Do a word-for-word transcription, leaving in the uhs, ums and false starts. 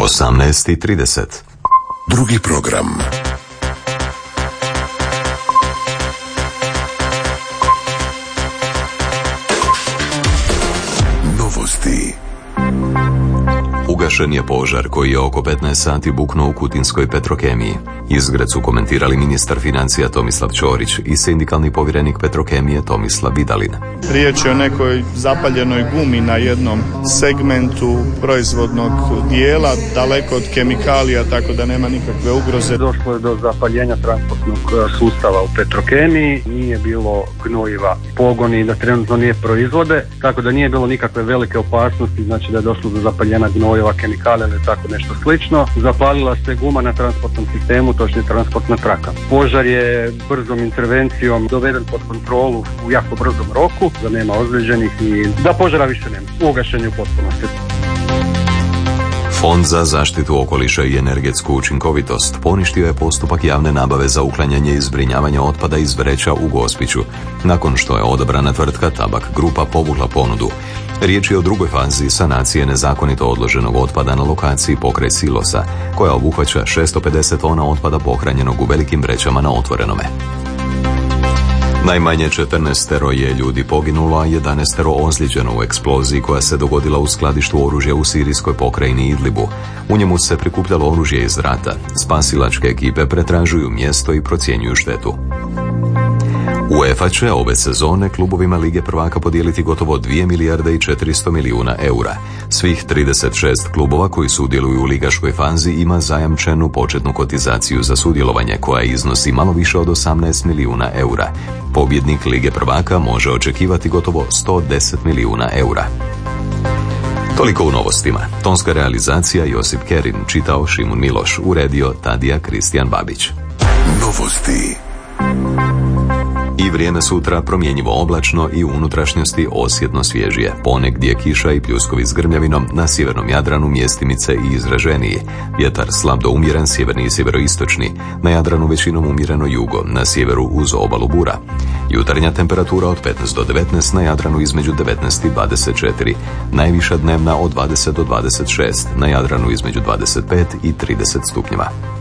osamnaest i trideset. Drugi program. Novosti. Ugašen je požar koji je oko petnaest sati buknuo u Kutinskoj Petrokemiji. Izgred su komentirali ministar financija Tomislav Ćorić i sindikalni povjerenik Petrokemije Tomislav Vidalin. Riječ je o nekoj zapaljenoj gumi na jednom segmentu proizvodnog dijela, daleko od kemikalija, tako da nema nikakve ugroze. Došlo je do zapaljenja transportnog sustava u Petrokemiji, nije bilo gnojiva, pogoni da trenutno nije proizvode, tako da nije bilo nikakve velike opasnosti, znači da je došlo do zapaljenja gnojeva, kemikalija ili tako nešto slično. Zapalila se guma na transportnom sistemu, točnije transportna traka. Požar je brzom intervencijom doveden pod kontrolu u jako brzom roku, da nema ozlijeđenih i da požara više nema. Ugašen je u potpunosti. Fond za zaštitu okoliša i energetsku učinkovitost poništio je postupak javne nabave za uklanjanje i zbrinjavanje otpada iz vreća u Gospiću, nakon što je odabrana tvrtka Tabak Grupa povukla ponudu. Riječ je o drugoj fazi sanacije nezakonito odloženog otpada na lokaciji pokraj silosa, koja obuhvaća šesto pedeset tona otpada pohranjenog u velikim vrećama na otvorenome. Najmanje četrnaestero je ljudi poginulo, a jedanaestero ozlijeđeno u eksploziji koja se dogodila u skladištu oružja u sirijskoj pokrajini Idlibu. U njemu se prikupljalo oružje iz rata. Spasilačke ekipe pretražuju mjesto i procjenjuju štetu. UEFA će ove sezone klubovima Lige prvaka podijeliti gotovo dvije milijarde i četiristo milijuna eura. Svih trideset šest klubova koji sudjeluju u ligaškoj fazi ima zajamčenu početnu kotizaciju za sudjelovanje koja iznosi malo više od osamnaest milijuna eura. Pobjednik Lige prvaka može očekivati gotovo sto deset milijuna eura. Toliko u novostima. Tonska realizacija Josip Kerin, čitao Šimun Miloš, uredio Tadija Kristijan Babić. Novosti. I vrijeme sutra promjenjivo oblačno i u unutrašnjosti osjetno svježije. Ponegdje kiša i pljuskovi s grmljavinom, na sjevernom Jadranu mjestimice i izraženiji. Vjetar slab do umjeren, sjeverni i sjeveroistočni. Na Jadranu većinom umjereno jugo, na sjeveru uz obalu bura. Jutarnja temperatura od petnaest do devetnaest, na Jadranu između devetnaest i dvadeset četiri. Najviša dnevna od dvadeset do dvadeset šest, na Jadranu između dvadeset pet i trideset stupnjeva.